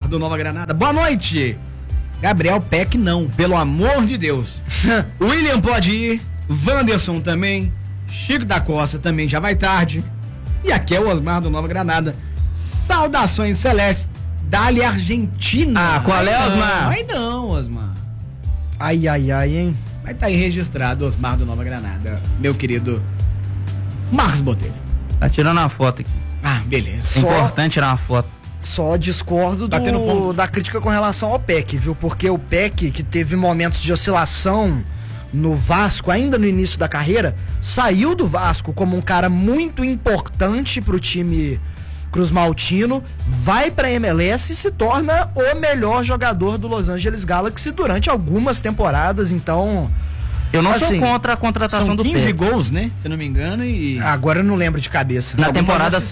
do Nova Granada. Boa noite. Gabriel Peck não, pelo amor de Deus. William pode ir, Wanderson também, Chico da Costa também já vai tarde. E aqui é o Osmar do Nova Granada. Saudações celestes, Dali Argentina. Ah, qual é, Osmar? Ai não, Osmar. Ai, hein? Mas tá aí registrado Osmar do Nova Granada, meu querido Marcos Botelho. Tá tirando uma foto aqui. Ah, beleza. É importante tirar uma foto. Só discordo da crítica com relação ao Peck, viu? Porque o Peck, que teve momentos de oscilação no Vasco, ainda no início da carreira, saiu do Vasco como um cara muito importante pro time cruzmaltino, vai pra MLS e se torna o melhor jogador do Los Angeles Galaxy durante algumas temporadas, então... Eu não sou contra a contratação do Peck. São 15 gols, né? Se não me engano, e... Agora eu não lembro de cabeça. Na temporada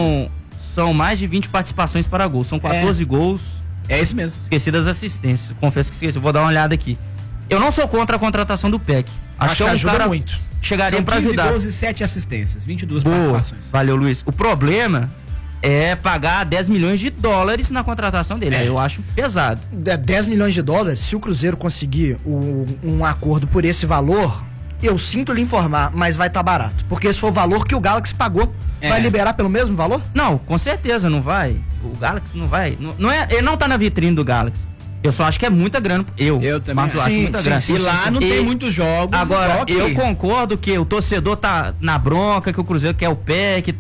são mais de 20 participações para gols, são 14 gols. É isso mesmo. Esqueci das assistências, confesso que esqueci, vou dar uma olhada aqui. Eu não sou contra a contratação do Peck. Acho que ajuda muito. Chegaria para ajudar. 15 gols e 7 assistências, 22 participações. Valeu, Luiz. O problema é pagar 10 milhões de dólares na contratação dele. Eu acho pesado. 10 milhões de dólares, se o Cruzeiro conseguir um acordo por esse valor, eu sinto lhe informar, mas vai estar barato. Porque esse foi o valor que o Galaxy pagou. Vai liberar pelo mesmo valor? Não, com certeza não vai. O Galaxy não vai. Não é, ele não tá na vitrine do Galaxy. Eu só acho que é muita grana. Eu também Marcos, acho muita grana. E lá não tem muitos jogos. Agora, eu concordo que o torcedor tá na bronca, que o Cruzeiro quer o Peck.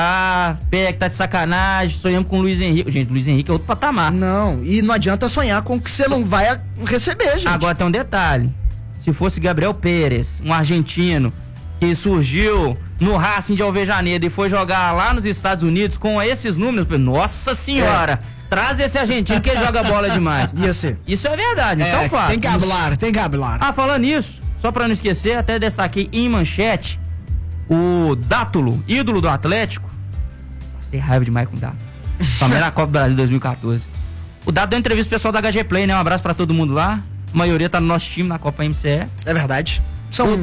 Peck tá de sacanagem, sonhamos com o Luiz Henrique. Gente, o Luiz Henrique é outro patamar. Não, e não adianta sonhar com o que você não vai receber, gente. Agora tem um detalhe. Se fosse Gabriel Pérez, um argentino, que surgiu no Racing de Alvejaneda e foi jogar lá nos Estados Unidos com esses números, nossa senhora, traz esse argentino que ele joga bola demais. Ia ser. Isso é verdade, isso é um fato. Tem que hablar. Falando nisso, só pra não esquecer, até destaquei em manchete o Dátulo, ídolo do Atlético. Passei raiva demais com o Dátulo. Também na Copa do Brasil 2014. O Dátulo deu entrevista pro pessoal da HG Play, né? Um abraço pra todo mundo lá. A maioria tá no nosso time na Copa MCE. É verdade. São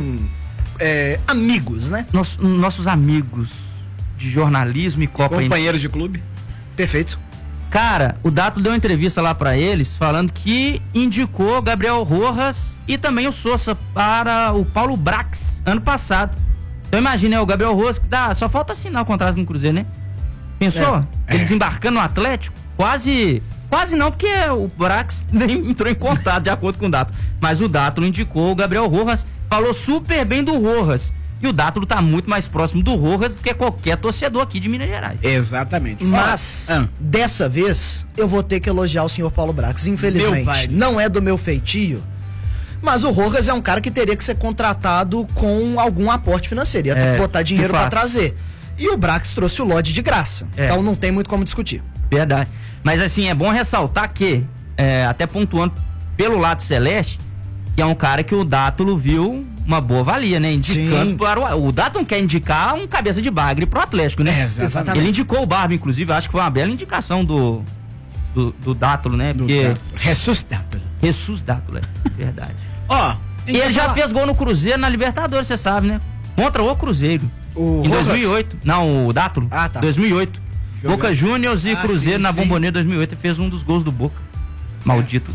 amigos, né? Nossos amigos de jornalismo e Copa MCE. Companheiros de clube. Perfeito. Cara, o Dátulo deu uma entrevista lá pra eles, falando que indicou Gabriel Rojas e também o Sousa para o Paulo Brax ano passado. Então imagina, o Gabriel Rojas, que só falta assinar o contrato com o Cruzeiro, né? Pensou? Ele desembarcando no Atlético? Quase não, porque o Brax nem entrou em contato, de acordo com o Dátulo. Mas o Dátulo indicou o Gabriel Rojas, falou super bem do Rojas. E o Dátulo tá muito mais próximo do Rojas do que qualquer torcedor aqui de Minas Gerais. Exatamente. Mas, dessa vez, eu vou ter que elogiar o senhor Paulo Brax. Infelizmente, não é do meu feitio. Mas o Rojas é um cara que teria que ser contratado com algum aporte financeiro. Ia ter que botar dinheiro pra trazer. E o Brax trouxe o Lodge de graça. Então não tem muito como discutir. Verdade. Mas assim, é bom ressaltar que, até pontuando pelo lado celeste, que é um cara que o Dátulo viu uma boa valia, né? Indicando para o Dátulo quer indicar um cabeça de bagre pro Atlético, né? Exatamente. Ele indicou o Barba, inclusive, acho que foi uma bela indicação do Dátulo, né? Porque... Jesus Dátulo. Jesus Dátulo, verdade. E ele já fez gol no Cruzeiro, na Libertadores, você sabe, né? Contra o Cruzeiro. Em 2008. Não, o Dátulo. 2008. Boca Juniors e Cruzeiro na Bombonera 2008. Ele fez um dos gols do Boca. Maldito.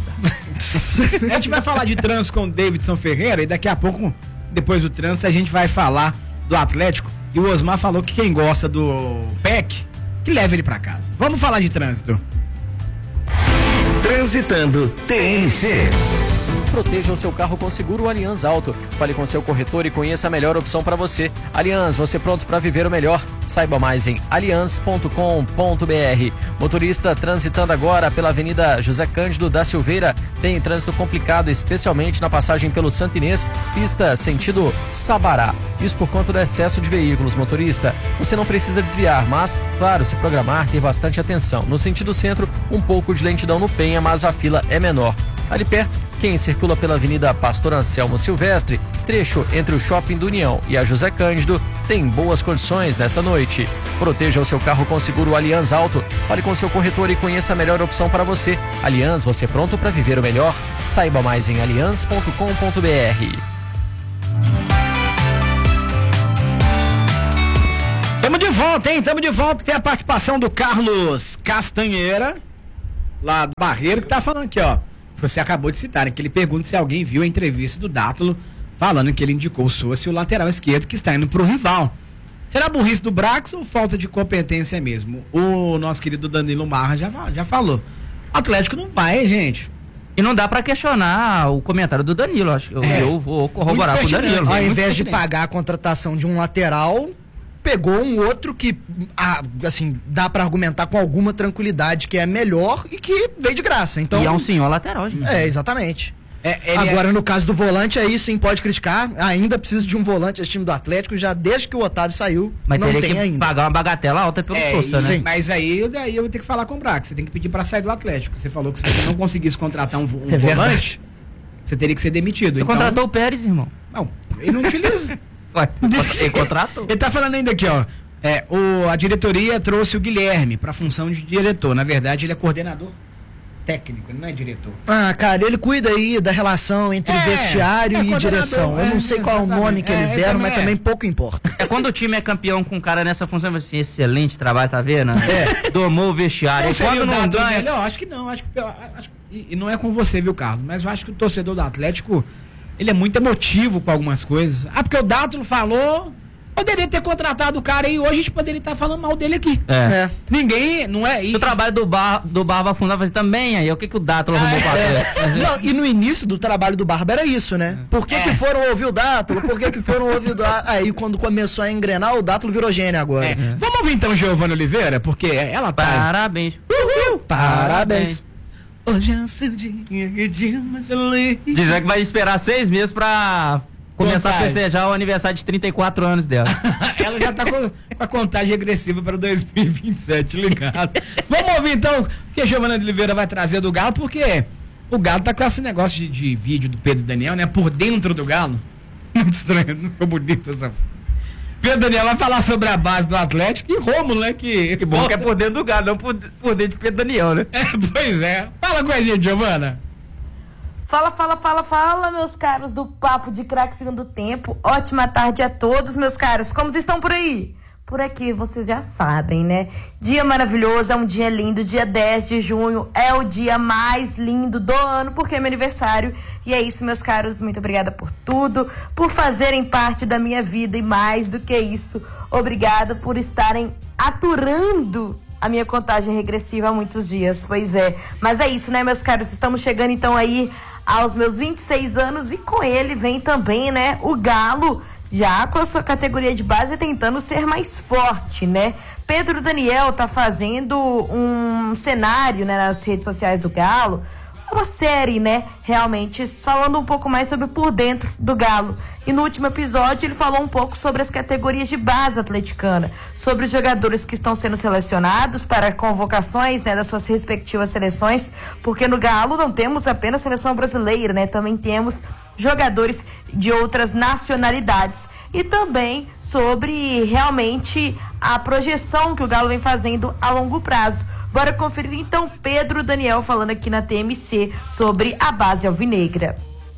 A gente vai falar de trânsito com o Davidson Ferreira e daqui a pouco, depois do trânsito, a gente vai falar do Atlético. E o Osmar falou que quem gosta do Peck, que leve ele pra casa. Vamos falar de trânsito. Transitando TNC. Proteja o seu carro com seguro Allianz Auto. Fale com seu corretor e conheça a melhor opção para você. Allianz, você pronto para viver o melhor? Saiba mais em allianz.com.br. Motorista transitando agora pela Avenida José Cândido da Silveira. Tem trânsito complicado, especialmente na passagem pelo Santo Inês, pista sentido Sabará. Isso por conta do excesso de veículos, motorista. Você não precisa desviar, mas, claro, se programar, ter bastante atenção. No sentido centro, um pouco de lentidão no Penha, mas a fila é menor. Ali perto, quem circula pela Avenida Pastor Anselmo Silvestre, trecho entre o Shopping do União e a José Cândido, tem boas condições nesta noite. Proteja o seu carro com seguro Allianz Auto. Fale com seu corretor e conheça a melhor opção para você. Allianz, você pronto para viver o melhor? Saiba mais em allianz.com.br. Tamo de volta, hein? Tamo de volta. Tem a participação do Carlos Castanheira. lá do Barreiro, que tá falando aqui, ó. Você acabou de citar, né, que ele pergunta se alguém viu a entrevista do Dátolo falando que ele indicou o Sousa e o lateral esquerdo que está indo pro rival. Será burrice do Brax ou falta de competência mesmo? O nosso querido Danilo Marra já falou. O Atlético não vai, gente. E não dá pra questionar o comentário do Danilo, acho. Eu vou corroborar com o Danilo. Ao invés de pagar a contratação de um lateral, pegou um outro que, assim, dá pra argumentar com alguma tranquilidade que é melhor e que veio de graça. Então, e é um senhor lateral, gente. Exatamente. Agora, no caso do volante, aí sim pode criticar. Ainda precisa de um volante esse time do Atlético, já desde que o Otávio saiu, mas não teria tem que ainda. pagar uma bagatela alta pelo Sousa, né? Sim. Mas aí eu vou ter que falar com o Brax. Você tem que pedir pra sair do Atlético. Você falou que se você não conseguisse contratar um volante, você teria que ser demitido. Você contratou o Pérez, irmão? Não, ele não utiliza. Ué, ele contratou. Ele tá falando ainda aqui, ó. A diretoria trouxe o Guilherme pra função de diretor. Na verdade, ele é coordenador técnico, ele não é diretor. Cara, ele cuida aí da relação entre vestiário e direção. Eu não sei qual é o nome que eles deram, mas também pouco importa. É quando o time é campeão com um cara nessa função, assim, excelente trabalho, tá vendo? Domou o vestiário. E quando não ganha... Eu acho que não, e não é com você, viu, Carlos? Mas eu acho que o torcedor do Atlético, ele é muito emotivo com algumas coisas. Porque o Dátolo falou... Poderia ter contratado o cara e hoje a gente poderia estar falando mal dele aqui. Ninguém, não é isso. O trabalho do Barba Fundava também, aí o que o Dátolo arrumou pra trás? Não, e no início do trabalho do Barba era isso, né? Por que foram ouvir o Dátolo? Por que foram ouvir o Dátolo? Aí quando começou a engrenar, o Dátolo virou gênio agora. Vamos ouvir então Giovana Oliveira, porque ela tá... Parabéns. Parabéns. Hoje é o seu dia mais feliz. Dizer que vai esperar 6 meses pra... começar a festejar o aniversário de 34 anos dela. Ela já tá com a contagem regressiva para 2027, ligado? Vamos ouvir então o que a Giovana Oliveira vai trazer do Galo, porque o Galo tá com esse negócio de vídeo do Pedro Daniel, né? Por dentro do Galo. Muito estranho, não ficou bonito essa... Pedro Daniel vai falar sobre a base do Atlético e Rômulo, né? Que bom que é por dentro do Galo, não por dentro de Pedro Daniel, né? Pois é. Fala com a gente, Giovana. Fala, meus caros do Papo de Craque Segundo Tempo. Ótima tarde a todos, meus caros. Como vocês estão por aí? Por aqui, vocês já sabem, né? Dia maravilhoso, é um dia lindo. Dia 10 de junho é o dia mais lindo do ano, porque é meu aniversário. E é isso, meus caros. Muito obrigada por tudo, por fazerem parte da minha vida. E mais do que isso, obrigada por estarem aturando a minha contagem regressiva há muitos dias. Pois é. Mas é isso, né, meus caros? Estamos chegando, então, aí aos meus 26 anos, e com ele vem também, né, o Galo, já com a sua categoria de base tentando ser mais forte, né? Pedro Daniel tá fazendo um cenário, né, nas redes sociais do Galo, uma série, né, realmente falando um pouco mais sobre por dentro do Galo. E no último episódio ele falou um pouco sobre as categorias de base atleticana, sobre os jogadores que estão sendo selecionados para convocações, né, das suas respectivas seleções, porque no Galo não temos apenas seleção brasileira, né, também temos jogadores de outras nacionalidades. E também sobre realmente a projeção que o Galo vem fazendo a longo prazo. Bora conferir então Pedro Daniel falando aqui na TMC sobre a base alvinegra.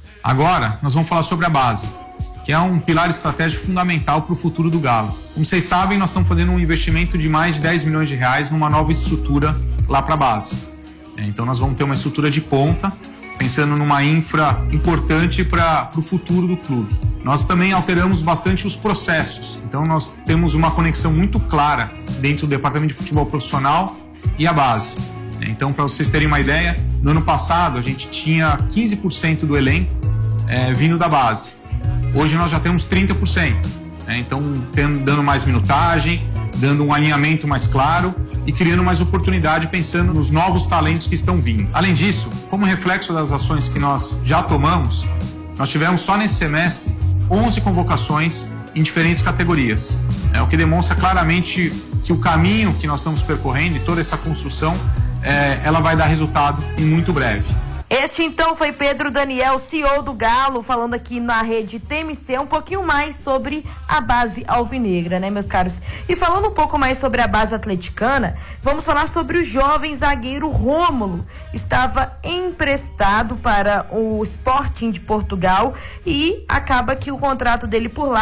Agora nós vamos falar sobre a base, que é um pilar estratégico fundamental para o futuro do Galo. Como vocês sabem, nós estamos fazendo um investimento de mais de 10 milhões de reais numa nova estrutura lá para a base. Então nós vamos ter uma estrutura de ponta, pensando numa infra importante para o futuro do clube. Nós também alteramos bastante os processos, então nós temos uma conexão muito clara dentro do departamento de futebol profissional e a base. Então, para vocês terem uma ideia, no ano passado a gente tinha 15% do elenco vindo da base. Hoje nós já temos 30%. Então, dando mais minutagem, dando um alinhamento mais claro e criando mais oportunidade, pensando nos novos talentos que estão vindo. Além disso, como reflexo das ações que nós já tomamos, nós tivemos só nesse semestre 11 convocações em diferentes categorias. O que demonstra claramente que o caminho que nós estamos percorrendo e toda essa construção, ela vai dar resultado em muito breve. Este então foi Pedro Daniel, CEO do Galo, falando aqui na rede TMC um pouquinho mais sobre a base alvinegra, né, meus caros? E falando um pouco mais sobre a base atleticana, vamos falar sobre o jovem zagueiro Rômulo. Estava emprestado para o Sporting de Portugal e acaba que o contrato dele por lá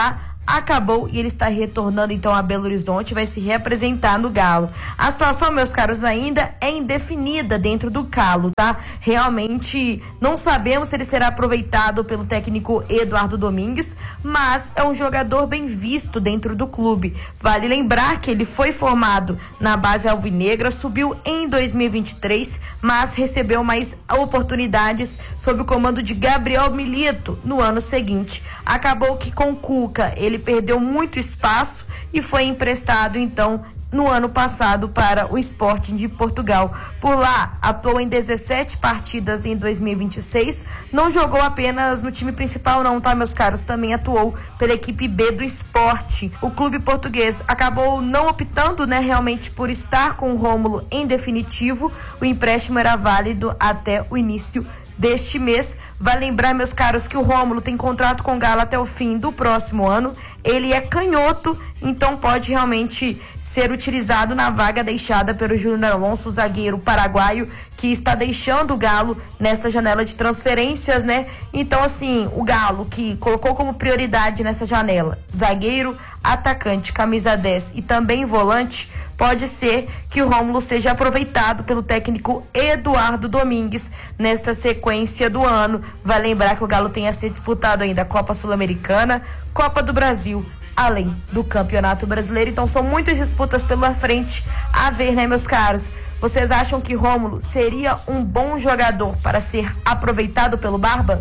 acabou e ele está retornando então a Belo Horizonte, vai se reapresentar no Galo. A situação, meus caros, ainda é indefinida dentro do Galo, tá? Realmente não sabemos se ele será aproveitado pelo técnico Eduardo Domingues, mas é um jogador bem visto dentro do clube. Vale lembrar que ele foi formado na base alvinegra, subiu em 2023, mas recebeu mais oportunidades sob o comando de Gabriel Milito no ano seguinte. Acabou que com Cuca ele perdeu muito espaço e foi emprestado então no ano passado para o Sporting de Portugal. Por lá, atuou em 17 partidas em 2026, não jogou apenas no time principal não, tá, meus caros? Também atuou pela equipe B do Sport. O clube português acabou não optando, né, realmente por estar com o Rômulo em definitivo. O empréstimo era válido até o início deste mês. Vai lembrar, meus caros, que o Rômulo tem contrato com o Galo até o fim do próximo ano. Ele é canhoto, então pode realmente ser utilizado na vaga deixada pelo Júnior Alonso, zagueiro paraguaio, que está deixando o Galo nessa janela de transferências, né? Então, assim, o Galo que colocou como prioridade nessa janela zagueiro, atacante, camisa 10 e também volante, pode ser que o Rômulo seja aproveitado pelo técnico Eduardo Domingues nesta sequência do ano. Vai lembrar que o Galo tem a ser disputado ainda a Copa Sul-Americana, Copa do Brasil, além do Campeonato Brasileiro. Então são muitas disputas pela frente a ver, né, meus caros? Vocês acham que Rômulo seria um bom jogador para ser aproveitado pelo Barba?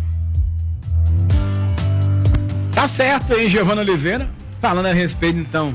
Tá certo aí, Giovana Oliveira, falando a respeito então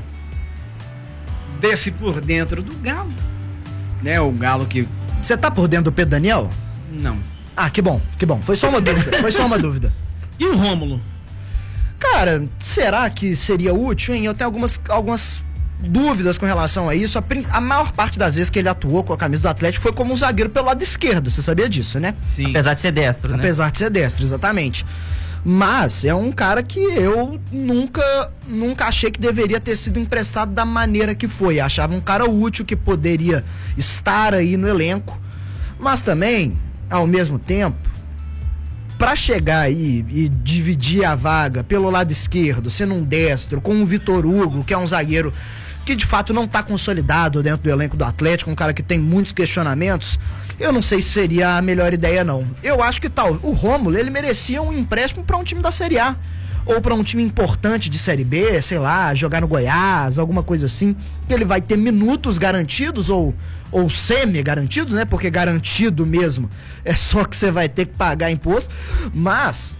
desse por dentro do Galo, né? O Galo que... Você tá por dentro do Pedro Daniel? Não. Ah, que bom. Foi só uma dúvida. E o Rômulo? Cara, será que seria útil, hein? Eu tenho algumas dúvidas com relação a isso. A maior parte das vezes que ele atuou com a camisa do Atlético foi como um zagueiro pelo lado esquerdo, você sabia disso, né? Sim. Apesar de ser destro, né? Apesar de ser destro, exatamente. Mas é um cara que eu nunca achei que deveria ter sido emprestado da maneira que foi. Achava um cara útil que poderia estar aí no elenco, mas também, ao mesmo tempo, para chegar aí e dividir a vaga pelo lado esquerdo, sendo um destro, com o Vitor Hugo, que é um zagueiro que de fato não tá consolidado dentro do elenco do Atlético, um cara que tem muitos questionamentos, eu não sei se seria a melhor ideia não. Eu acho que o Rômulo, ele merecia um empréstimo para um time da Série A, ou para um time importante de Série B, sei lá, jogar no Goiás, alguma coisa assim, que ele vai ter minutos garantidos ou semi-garantidos, né? Porque garantido mesmo é só que você vai ter que pagar imposto, mas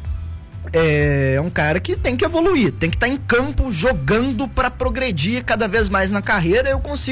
é um cara que tem que evoluir, tem que estar em campo jogando para progredir cada vez mais na carreira.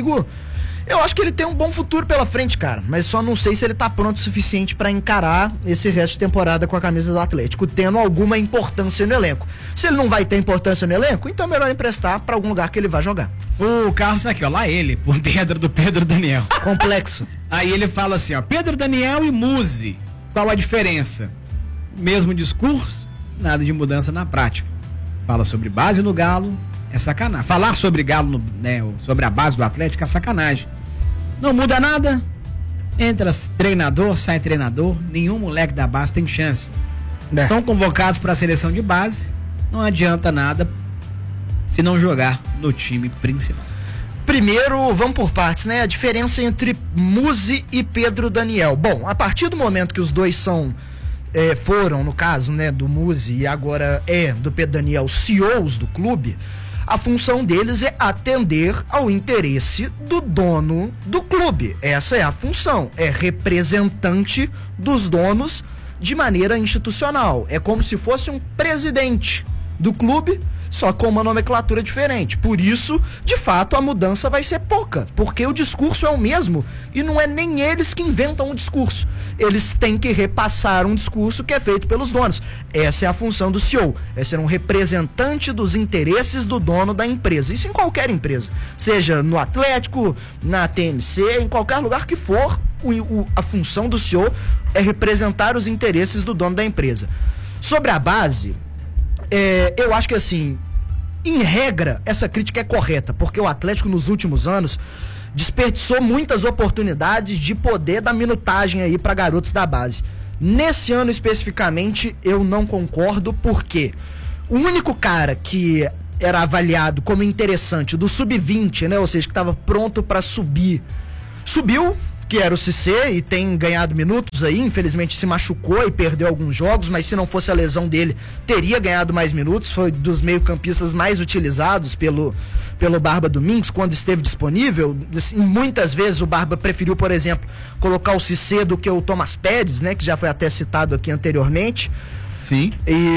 Eu acho que ele tem um bom futuro pela frente, cara, mas só não sei se ele tá pronto o suficiente para encarar esse resto de temporada com a camisa do Atlético, tendo alguma importância no elenco. Se ele não vai ter importância no elenco, então é melhor emprestar para algum lugar que ele vai jogar. O Carlos aqui, ó, lá ele, por dentro do Pedro Daniel. Complexo. Aí ele fala assim, ó, Pedro Daniel e Muzi, qual a diferença? Mesmo discurso, nada de mudança na prática. Fala sobre base no Galo, é sacanagem. Falar sobre Galo, né, sobre a base do Atlético é sacanagem. Não muda nada, entra treinador, sai treinador, nenhum moleque da base tem chance. São convocados para a seleção de base, não adianta nada se não jogar no time principal. Primeiro, vamos por partes, né? A diferença entre Muzi e Pedro Daniel. Bom, a partir do momento que os dois foram, no caso, né, do Muzi e agora do Pedro Daniel, CEOs do clube, a função deles é atender ao interesse do dono do clube. Essa é a função, é representante dos donos de maneira institucional. É como se fosse um presidente do clube, só com uma nomenclatura diferente. Por isso, de fato, a mudança vai ser pouca, porque o discurso é o mesmo e não é nem eles que inventam o discurso. Eles têm que repassar um discurso que é feito pelos donos. Essa é a função do CEO, é ser um representante dos interesses do dono da empresa. Isso em qualquer empresa, seja no Atlético, na TNC, em qualquer lugar que for, a função do CEO é representar os interesses do dono da empresa. Sobre a base, eu acho que assim, em regra, essa crítica é correta, porque o Atlético nos últimos anos desperdiçou muitas oportunidades de poder dar minutagem aí para garotos da base. Nesse ano especificamente, eu não concordo, porque o único cara que era avaliado como interessante do sub-20, né? Ou seja, que estava pronto para subir. Subiu, que era o Cissé, e tem ganhado minutos aí, infelizmente se machucou e perdeu alguns jogos, mas se não fosse a lesão dele, teria ganhado mais minutos, foi dos meio-campistas mais utilizados pelo Barba Domingues, quando esteve disponível. Assim, muitas vezes o Barba preferiu, por exemplo, colocar o Cissé do que o Thomas Pérez, né, que já foi até citado aqui anteriormente. Sim.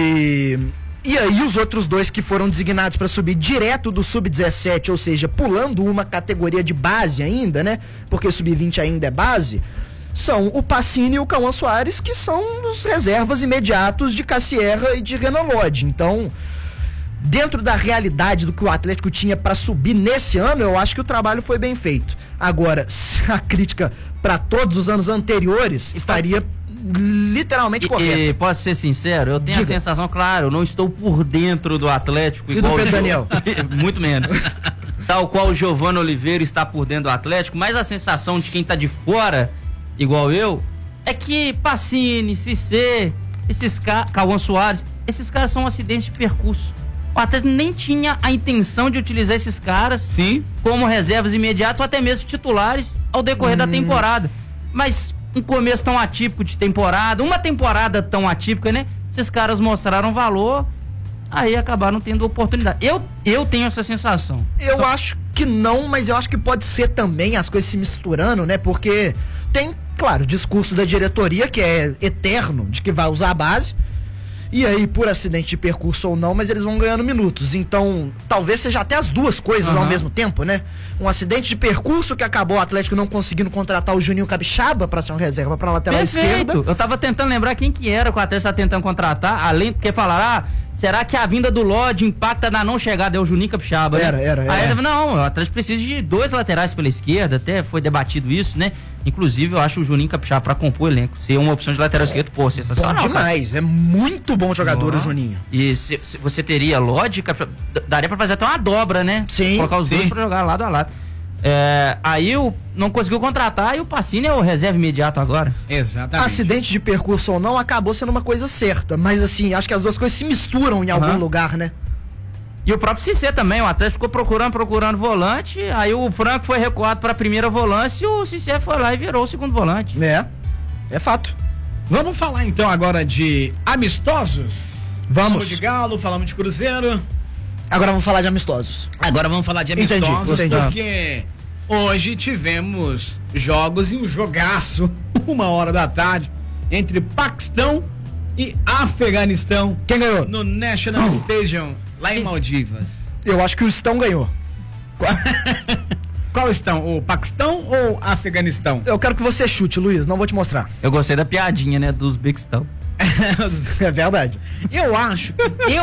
E aí os outros dois que foram designados para subir direto do sub-17, ou seja, pulando uma categoria de base ainda, né? Porque o sub-20 ainda é base, são o Pacini e o Cauã Soares, que são os reservas imediatos de Cassierra e de Renan Lodge. Então, dentro da realidade do que o Atlético tinha para subir nesse ano, eu acho que o trabalho foi bem feito. Agora, a crítica para todos os anos anteriores estaria literalmente correta. E posso ser sincero, eu tenho a sensação, claro, eu não estou por dentro do Atlético e igual do Pedro Daniel. Muito menos. Tal qual o Giovanni Oliveira está por dentro do Atlético, mas a sensação de quem está de fora, igual eu, é que Pacini, Cissé, esses Cauã Soares, esses caras são um acidente de percurso. O Atlético nem tinha a intenção de utilizar esses caras como reservas imediatas ou até mesmo titulares ao decorrer da temporada. Mas um começo tão atípico de temporada, uma temporada tão atípica, né? Esses caras mostraram valor, aí acabaram tendo oportunidade. Eu tenho essa sensação. Eu acho que não, mas eu acho que pode ser também as coisas se misturando, né? Porque tem, claro, o discurso da diretoria, que é eterno, de que vai usar a base. E aí, por acidente de percurso ou não, mas eles vão ganhando minutos. Então, talvez seja até as duas coisas ao mesmo tempo, né? Um acidente de percurso que acabou o Atlético não conseguindo contratar o Juninho Capixaba para ser uma reserva para lateral esquerda. Eu tava tentando lembrar quem que era que o Atlético tá tentando contratar, além porque falaram, será que a vinda do Lodge impacta na não chegada? É o Juninho Capixaba, né? Era. Aí não, o Atlético precisa de 2 laterais pela esquerda, até foi debatido isso, né? Inclusive, eu acho o Juninho Capixaba pra compor o elenco, ser uma opção de lateral esquerdo, pô, sensacional. Bom demais, cara. É muito bom jogador o Juninho. E se você teria Lodge, daria pra fazer até uma dobra, né? Sim. Colocar os dois pra jogar lado a lado. Aí não conseguiu contratar e o Pacini é o reserva imediato agora. Exatamente. Acidente de percurso ou não, acabou sendo uma coisa certa, mas assim, acho que as duas coisas se misturam em algum lugar, né? E o próprio Cissé também, o Atlético ficou procurando volante, aí o Franco foi recuado para a primeira volância e o Cissé foi lá e virou o segundo volante. É fato. Vamos falar então agora de amistosos? Vamos. Falamos de Galo, falamos de Cruzeiro. Agora vamos falar de amistosos. Agora vamos falar de amistosos, Entendi. Porque hoje tivemos jogos e um jogaço, 1h da tarde, entre Paquistão e Afeganistão. Quem ganhou? No National Stadium, lá em Maldivas. Eu acho que o Estão ganhou. Qual estão? O Paquistão ou Afeganistão? Eu quero que você chute, Luiz, não vou te mostrar. Eu gostei da piadinha, né, dos Uzbequistão. É verdade. Eu acho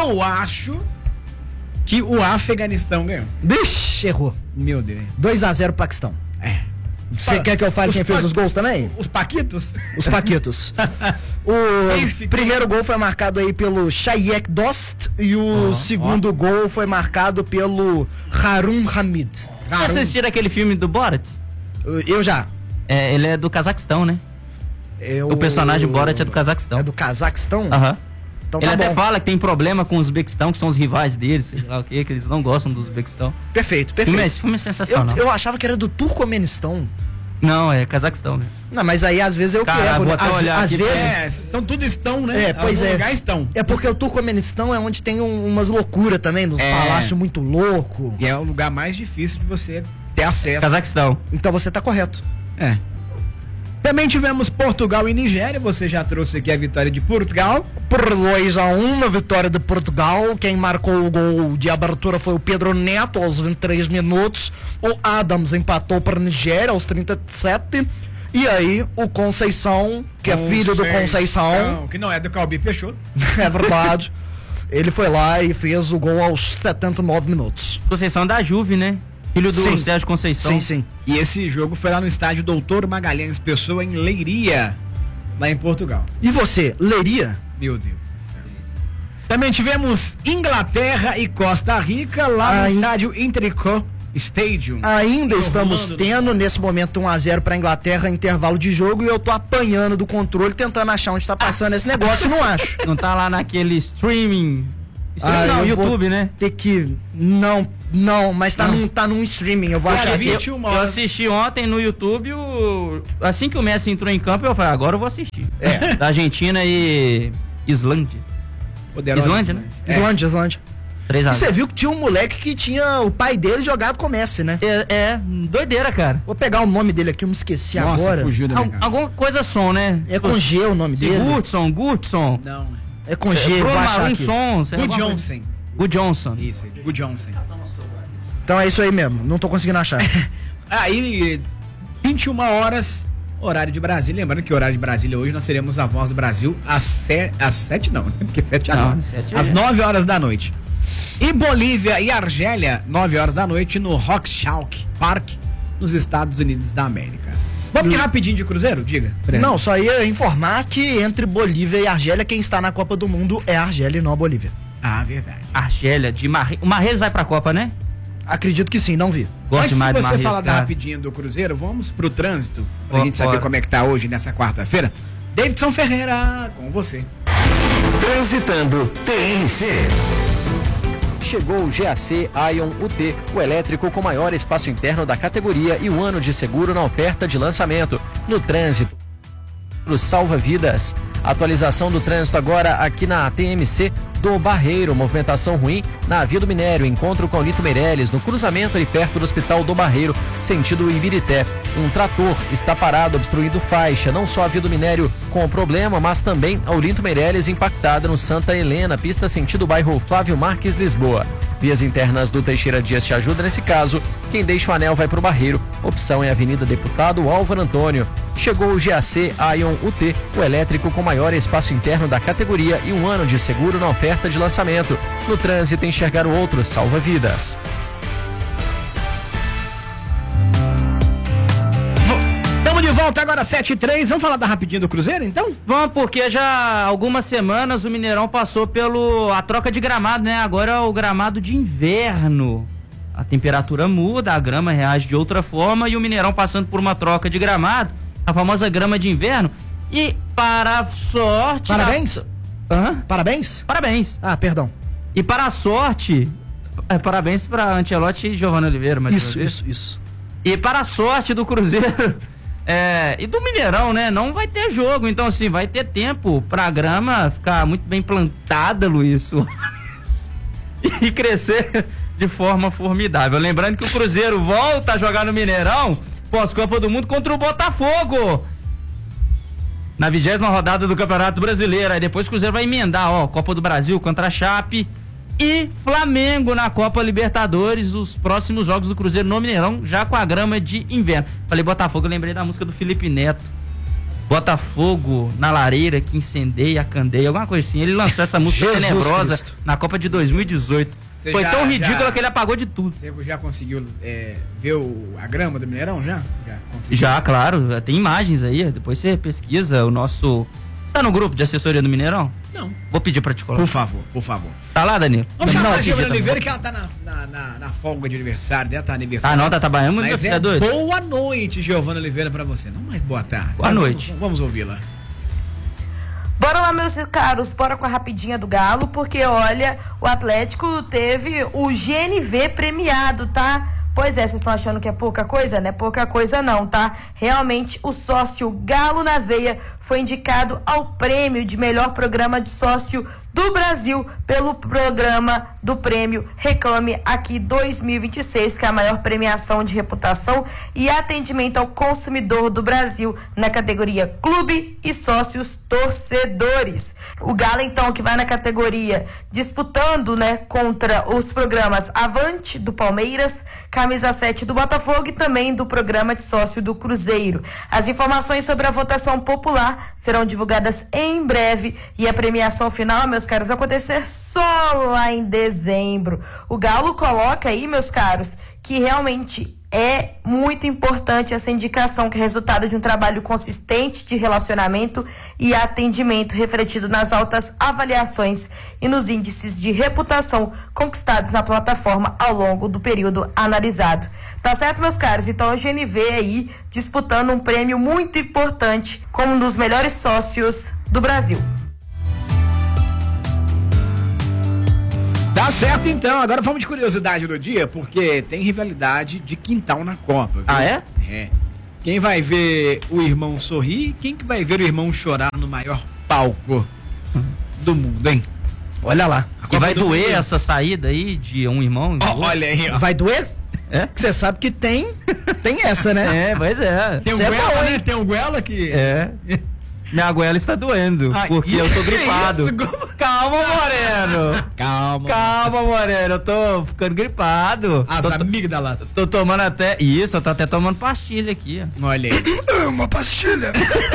que o Afeganistão ganhou. Bicho, errou. Meu Deus. 2-0 Paquistão. Você quer que eu fale quem fez os gols também? Os Paquitos? Os Paquitos. O primeiro gol foi marcado aí pelo Shaykh Dost e o segundo gol foi marcado pelo Harun Hamid. Você assistiu aquele filme do Borat? Eu já. Ele é do Cazaquistão, né? O personagem Borat é do Cazaquistão. É do Cazaquistão? Então ele tá até bom. fala que tem problema com os Uzbequistão, que são os rivais deles, sei lá o que eles não gostam dos Uzbequistão. Perfeito. Esse filme é sensacional. Eu achava que era do Turcomenistão. Não, é Cazaquistão, né? Não, mas aí às vezes eu Cara, vou até olhar às aqui. vezes. Então tudo estão, né? Pois é. Lugar estão. É porque o Turcomenistão é onde tem umas loucuras também, nos palácios muito loucos. E é o lugar mais difícil de você ter acesso. Cazaquistão. Então você tá correto. Também tivemos Portugal e Nigéria. Você já trouxe aqui a vitória de Portugal. Por 2-1 na vitória de Portugal. Quem marcou o gol de abertura foi o Pedro Neto aos 23 minutos. O Adams empatou para a Nigéria aos 37. E aí o Conceição, que é filho do Conceição, que não é do Calbi Peixoto. É verdade. Ele foi lá e fez o gol aos 79 minutos. Conceição da Juve, né? Filho do Sérgio Conceição. Sim. E esse jogo foi lá no estádio Doutor Magalhães Pessoa, em Leiria, lá em Portugal. E você, Leiria? Meu Deus do céu. Também tivemos Inglaterra e Costa Rica, lá no estádio Intricot Stadium. Ainda estamos tendo, nesse momento, 1-0 pra Inglaterra, intervalo de jogo, e eu tô apanhando do controle, tentando achar onde tá passando esse negócio e não acho. Não tá lá naquele Não, YouTube, né? Ter que... Não, mas tá num streaming, eu vou achar aqui. Eu assisti ontem no YouTube, assim que o Messi entrou em campo, eu falei, agora eu vou assistir. Da Argentina e Islândia. Islândia, né? Islândia. 3 a 0. Você viu que tinha um moleque que tinha o pai dele jogado com o Messi, né? Doideira, cara. Vou pegar o nome dele aqui, eu me esqueci agora. Fugiu da minha cara. Alguma coisa som, né? É com G o nome dele. Gurtson. Não. É com G, vou achar aqui. Good Johnson. Isso, Good Johnson. Então é isso aí mesmo, não tô conseguindo achar. Aí, 21 horas, horário de Brasília. Lembrando que o horário de Brasília hoje nós teremos a Voz do Brasil às 7 não, porque 7 agora. Às 9 horas da noite. E Bolívia e Argélia, 9 horas da noite, no Rockchalk Park, nos Estados Unidos da América. Vamos rapidinho de Cruzeiro? Diga. Não, só ia informar que entre Bolívia e Argélia, quem está na Copa do Mundo é a Argélia e não a Bolívia. Ah, verdade. Argélia, de Marrez. O Marrez vai pra Copa, né? Acredito que sim, não vi. Gosto Antes demais de do você Marrez, falar cara. rapidinho do Cruzeiro, vamos pro trânsito, pra gente saber como é que tá hoje, nessa quarta-feira. Davidson Ferreira, com você. Transitando TNC. Chegou o GAC Ion UT, o elétrico com maior espaço interno da categoria e 1 ano de seguro na oferta de lançamento. No trânsito, salva vidas. Atualização do trânsito agora aqui na TMC do Barreiro. Movimentação ruim na Via do Minério, encontro com Lito Meirelles, no cruzamento ali perto do Hospital do Barreiro, sentido Ibirité. Um trator está parado, obstruindo faixa. Não só a Via do Minério com problema, mas também a Lito Meirelles impactada no Santa Helena, pista sentido bairro Flávio Marques, Lisboa. Vias internas do Teixeira Dias te ajuda nesse caso. Quem deixa o anel vai pro Barreiro. Opção é Avenida Deputado Álvaro Antônio. Chegou o GAC Ion UT, o elétrico com maior espaço interno da categoria e 1 ano de seguro na oferta de lançamento. No trânsito, enxergar o outro salva vidas. Estamos de volta agora, 7h03. Vamos falar da rapidinho do Cruzeiro, então? Vamos, porque já há algumas semanas o Mineirão passou a troca de gramado, né? Agora é o gramado de inverno. A temperatura muda, a grama reage de outra forma e o Mineirão passando por uma troca de gramado, a famosa grama de inverno. E para a sorte... Parabéns? Parabéns? Parabéns. Ah, perdão. E para a sorte... parabéns para Ancelotti e Giovanni Oliveira. Isso. E para a sorte do Cruzeiro... e do Mineirão, né? Não vai ter jogo, então assim, vai ter tempo pra grama ficar muito bem plantada, Luiz, e crescer de forma formidável. Lembrando que o Cruzeiro volta a jogar no Mineirão pós-Copa do Mundo contra o Botafogo na 20ª rodada do Campeonato Brasileiro. Aí depois o Cruzeiro vai emendar, Copa do Brasil contra a Chape e Flamengo na Copa Libertadores, os próximos jogos do Cruzeiro no Mineirão, já com a grama de inverno. Falei Botafogo, eu lembrei da música do Felipe Neto. Botafogo na lareira que incendeia a candeia, alguma coisa assim. Ele lançou essa música tenebrosa Cristo. Na Copa de 2018. Foi tão ridícula que ele apagou de tudo. Você já conseguiu ver a grama do Mineirão? Já, claro. Tem imagens aí. Depois você pesquisa o nosso... Você tá no grupo de assessoria do Mineirão? Não. Vou pedir pra te colocar. Por favor. Tá lá, Danilo? Vamos chamar a Giovanna Oliveira, que ela tá na folga de aniversário dela, tá aniversário. Ah, não, tá trabalhando, mas boa noite, Giovanna Oliveira, pra você. Não mais boa tarde. Boa noite. Vamos ouvi-la. Bora lá, meus caros, bora com a rapidinha do Galo, porque olha, o Atlético teve o GNV premiado, tá? Pois é, vocês estão achando que é pouca coisa? Não é pouca coisa não, tá? Realmente, o sócio Galo na Veia foi indicado ao prêmio de melhor programa de sócio do Brasil pelo programa do prêmio Reclame Aqui 2026, que é a maior premiação de reputação e atendimento ao consumidor do Brasil na categoria Clube e Sócios Torcedores. O Galo, então, que vai na categoria disputando, né, contra os programas Avante do Palmeiras, Camisa 7 do Botafogo e também do programa de sócio do Cruzeiro. As informações sobre a votação popular serão divulgadas em breve e a premiação final, meus caros, vai acontecer só lá em dezembro. O Galo coloca aí, meus caros, que realmente é muito importante essa indicação, que é resultado de um trabalho consistente de relacionamento e atendimento refletido nas altas avaliações e nos índices de reputação conquistados na plataforma ao longo do período analisado. Tá certo, meus caros? Então a GNV aí disputando um prêmio muito importante como um dos melhores sócios do Brasil. Tá certo, então. Agora vamos de curiosidade do dia, porque tem rivalidade de quintal na Copa. Viu? Ah, é? É. Quem vai ver o irmão sorrir, quem que vai ver o irmão chorar no maior palco do mundo, hein? Olha lá. E vai doer essa saída aí de um irmão? Olha aí, ó. Vai doer? É? Que você sabe que tem essa, né? É, pois é. Tem um Cê é Guela, bom, né? hein? Tem um Guela que... É. Minha goela está doendo, Ai, porque eu tô gripado. isso? Calma, Moreno. Calma. Calma, Moreno. Eu tô ficando gripado. As Tô- amígdalas. Tô tomando até... Isso, eu tô até tomando pastilha aqui, ó. Olha aí. Uma pastilha.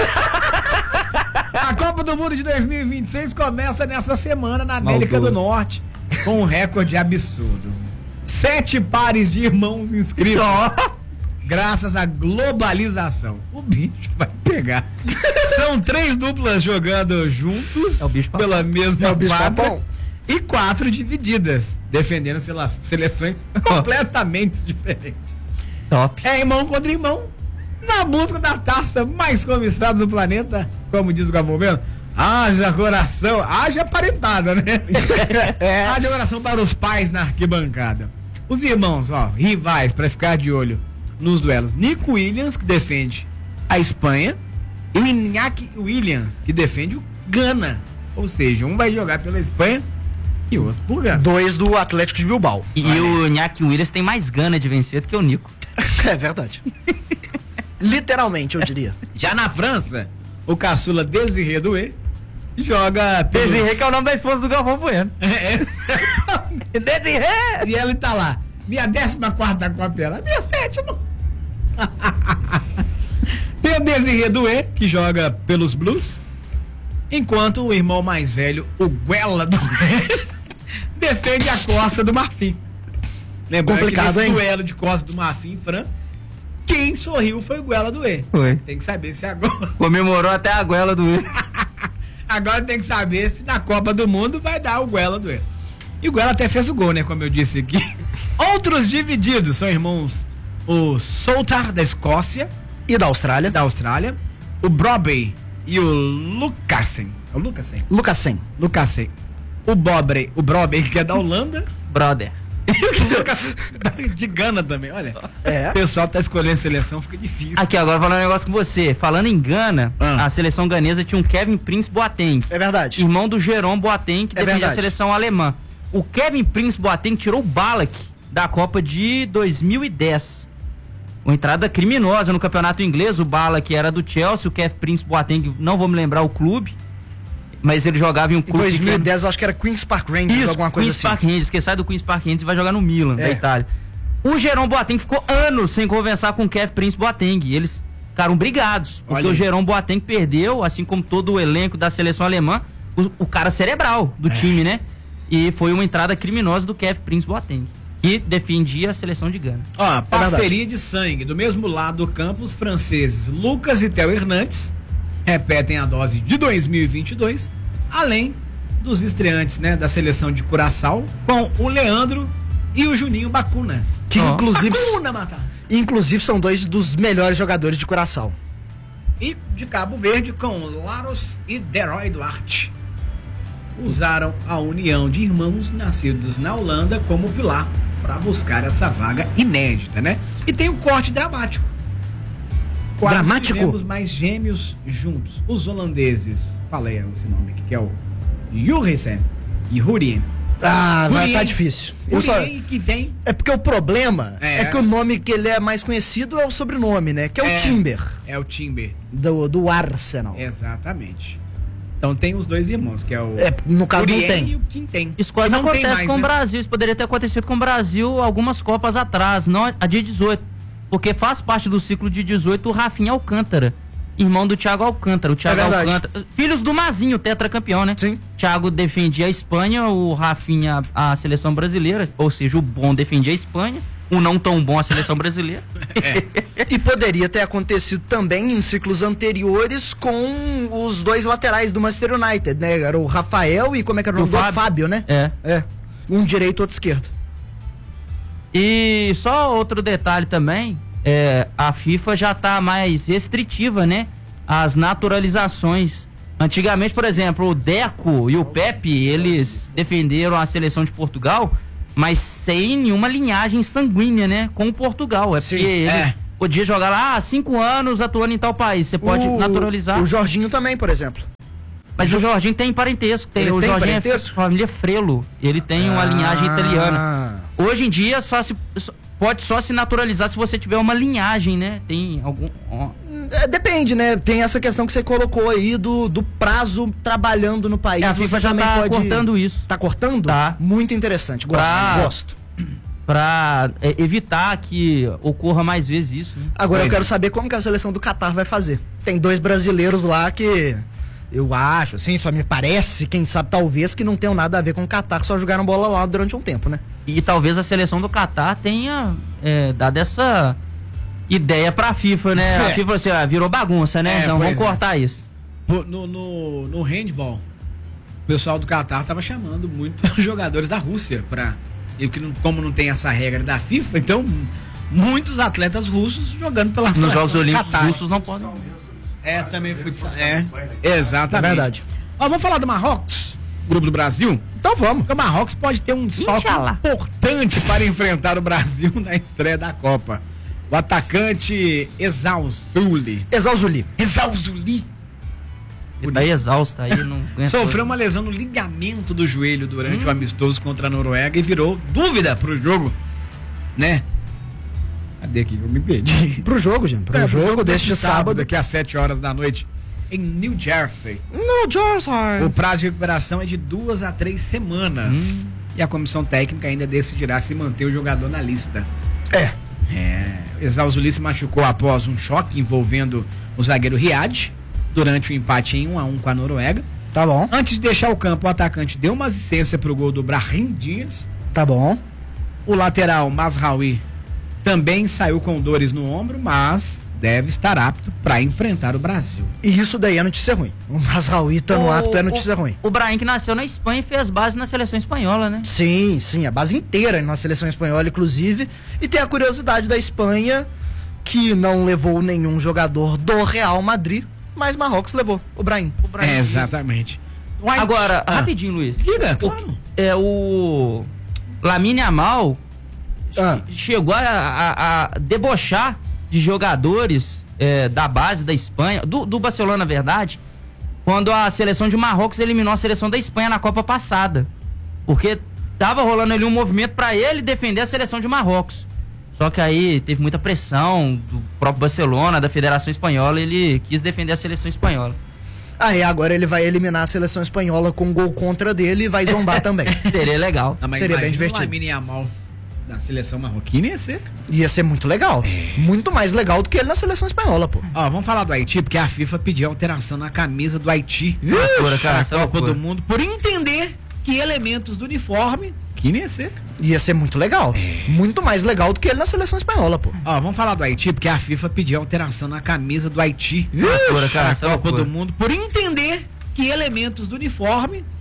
A Copa do Mundo de 2026 começa nessa semana na América Maldoso. do Norte com um recorde absurdo. 7 pares de irmãos inscritos. Graças à globalização. O bicho vai pegar. São 3 duplas jogando juntos É o bicho papão. pela mesma É o bicho quadra papão. e 4 divididas, defendendo seleções completamente diferentes. Top. É irmão contra irmão, na busca da taça mais cobiçada do planeta, como diz o Galvão Bueno. Haja coração, haja parentada, né? Haja coração para os pais na arquibancada. Os irmãos, ó, rivais para ficar de olho nos duelos. Nico Williams, que defende a Espanha, e o Iñaki Williams, que defende o Gana. Ou seja, um vai jogar pela Espanha e o outro por Gana. 2 do Atlético de Bilbao. E o Iñaki Williams tem mais gana de vencer do que o Nico. É verdade. Literalmente, eu diria. Já na França, o caçula Desiré Doué joga pelo... Desirê, que é o nome da esposa do Galvão Bueno. Desirê! E ele tá lá. Minha 14ª Copa, ela. Minha 7ª. Tem o Desiré Doué, que joga pelos Blues. Enquanto o irmão mais velho, o Guela Doué, defende a Costa do Marfim. Lembrando Complicado, que nesse hein? duelo de Costa do Marfim em França, quem sorriu foi o Guela Doué. Foi. Tem que saber se agora... Comemorou até a goela do... Agora tem que saber se na Copa do Mundo vai dar o Guela Doué. E o Guela até fez o gol, né? Como eu disse aqui. Outros divididos são irmãos o Soltar da Escócia E da Austrália? da Austrália, o Brobbey e o Lucassen. É o Lucassen? Lucassen. Lucassen. O Brobbey, que é da Holanda. Brother. E o Lucassen de Gana também, olha. É. O pessoal tá escolhendo seleção, fica difícil. Aqui, agora falando um negócio com você. Falando em Gana, Ah. a seleção ganesa tinha um Kevin Prince Boateng. É verdade. Irmão do Jerome Boateng, que É defendia a verdade. seleção alemã. O Kevin Prince Boateng tirou o Ballack da Copa de 2010. Uma entrada criminosa no campeonato inglês. O Ballack era do Chelsea, o Kevin Prince Boateng, não vou me lembrar o clube, mas ele jogava em um Em clube 2010, eu acho que era Queen's Park Rangers, Isso, alguma coisa Queen's assim. Park Rangers, que sai do Queen's Park Rangers e vai jogar no Milan, da É. Itália. O Jerome Boateng ficou anos sem conversar com o Kevin Prince Boateng. Eles ficaram brigados, porque Olha o aí. Jerome Boateng perdeu, assim como todo o elenco da seleção alemã, o cara cerebral do time, né? E foi uma entrada criminosa do Kevin Prince Boateng, que defendia a seleção de Gana. Ó, parceria de sangue. Do mesmo lado do campo, os franceses Lucas e Theo Hernandes repetem a dose de 2022, além dos estreantes, né, da seleção de Curaçao, com o Leandro e o Juninho Bacuna. Que Ó. Bacuna, Matar. inclusive são 2 dos melhores jogadores de Curaçao. E de Cabo Verde com Laros e Deroy Duarte. Usaram a união de irmãos nascidos na Holanda como pilar para buscar essa vaga inédita, né? E tem um corte dramático. Quase Dramático? tivemos mais gêmeos juntos. Os holandeses, falei esse nome aqui, que é o Jurgensen e Hurien. Ah, vai Hurien. tá difícil. Eu só... Hurien que tem... É porque o problema É. é que o nome que ele é mais conhecido é o sobrenome, né? Que é É. o Timber, É o Timber, do Arsenal. exatamente. Então tem os dois irmãos, que é o No caso não Hurien tem. e o Quinten. Isso quase Não tem acontece mais, com o né? Brasil. Isso poderia ter acontecido com o Brasil algumas Copas atrás, não a de 18. Porque faz parte do ciclo de 18 o Rafinha Alcântara, irmão do Thiago Alcântara. O Thiago verdade. Alcântara, filhos do Mazinho, tetracampeão, né? Sim. Thiago defendia a Espanha, o Rafinha a seleção brasileira, ou seja, o bom defendia a Espanha, o não tão bom a seleção brasileira. E poderia ter acontecido também em ciclos anteriores com os 2 laterais do Manchester United, né? Era o Rafael e como é que era o nome O dele? Fábio, né? É. É. Um direito, outro esquerdo. E só outro detalhe também, a FIFA já tá mais restritiva, né? As naturalizações Antigamente, por exemplo, o Deco e o Pepe, eles defenderam a seleção de Portugal, mas sem nenhuma linhagem sanguínea, né? Com Portugal. Porque eles podiam jogar lá 5 anos atuando em tal país. Você pode naturalizar. O Jorginho também, por exemplo. Mas o Jorginho tem parentesco. O Jorginho parentesco? É família Frelo. Ele tem uma linhagem italiana. Hoje em dia pode só se naturalizar se você tiver uma linhagem, né? Tem algum... Depende, né? Tem essa questão que você colocou aí do prazo trabalhando no país. A FIFA já tá cortando isso. Tá cortando? Tá. Muito interessante. Gosto. Pra evitar que ocorra mais vezes isso. Né? Agora eu quero saber como que a seleção do Catar vai fazer. Tem 2 brasileiros lá que eu acho, assim, só me parece, quem sabe talvez, que não tenham nada a ver com o Catar, só jogaram bola lá durante um tempo, né? E talvez a seleção do Catar tenha dado essa ideia pra FIFA, né? A FIFA falou assim, virou bagunça, né? Então vamos cortar isso. No handball, o pessoal do Catar tava chamando muitos jogadores da Rússia pra... Como não tem essa regra da FIFA, então muitos atletas russos jogando pela seleção. Nos Jogos Olímpicos Catar. russos não podem. Também futsal. Exatamente. É verdade. Vamos falar do Marrocos, grupo do Brasil? Então vamos. Porque o Marrocos pode ter um desfalque importante para enfrentar o Brasil na estreia da Copa. O atacante Ezauzuli. Ele tá exausto aí, não aguenta. Sofreu uma lesão no ligamento do joelho durante o amistoso contra a Noruega e virou dúvida pro jogo, né? Cadê aqui? Eu me perdi. Pro jogo, gente. Pro jogo deste sábado. Daqui às 7 horas da noite, em New Jersey. O prazo de recuperação é de 2 a 3 semanas. E a comissão técnica ainda decidirá se manter o jogador na lista. Ezauzuli se machucou após um choque envolvendo o zagueiro Riad durante o empate em 1-1 com a Noruega. Tá bom. Antes de deixar o campo, o atacante deu uma assistência pro gol do Brahim Dias. Tá bom. O lateral Mazraoui também saiu com dores no ombro, mas deve estar apto para enfrentar o Brasil. E isso daí é notícia ruim. O Mazraoui estando apto é notícia ruim. O Brahim, que nasceu na Espanha e fez base na seleção espanhola, né? Sim, a base inteira na seleção espanhola, inclusive. E tem a curiosidade da Espanha, que não levou nenhum jogador do Real Madrid, mas Marrocos levou o Brahim. Exatamente. Agora, rapidinho, Luiz. Diga, claro. O Lamine Yamal chegou a debochar de jogadores da base da Espanha, do Barcelona, na verdade, quando a seleção de Marrocos eliminou a seleção da Espanha na Copa passada. Porque tava rolando ali um movimento para ele defender a seleção de Marrocos. Só que aí teve muita pressão do próprio Barcelona, da Federação Espanhola, ele quis defender a seleção espanhola. E agora ele vai eliminar a seleção espanhola com um gol contra dele e vai zombar também. Seria legal. Seria bem divertido. O Lamine Yamal da seleção marroquina ia ser muito legal. Muito mais legal do que ele na seleção espanhola, pô. Vamos falar do Haiti, porque a FIFA pediu alteração na camisa do Haiti para a Copa do Mundo, por entender que elementos do uniforme ia ser muito legal. Muito mais legal do que ele na seleção espanhola, pô. Vamos falar do Haiti, porque a FIFA pediu alteração na camisa do Haiti para a Copa do Mundo, por entender que elementos do uniforme